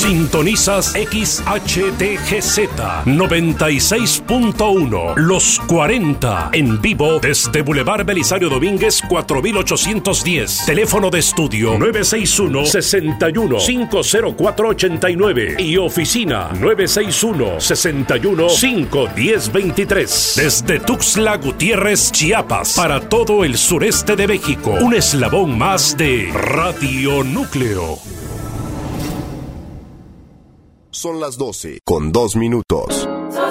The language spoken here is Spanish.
Sintonizas XHTGZ 96.1 Los 40 en vivo desde Boulevard Belisario Domínguez 4810. Teléfono de estudio 961-61-50489 y oficina 961-61-51023. Desde Tuxtla Gutiérrez, Chiapas, para todo el sureste de México. Un eslabón más de Radio Núcleo. Son las 12 con 2 minutos.